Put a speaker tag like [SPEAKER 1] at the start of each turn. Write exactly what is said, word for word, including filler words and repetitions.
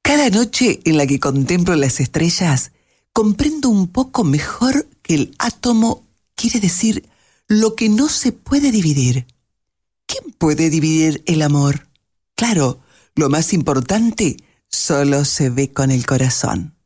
[SPEAKER 1] Cada noche en la que contemplo las estrellas, comprendo un poco mejor que el átomo quiere decir lo que no se puede dividir. ¿Quién puede dividir el amor? Claro, lo más importante solo se ve con el corazón.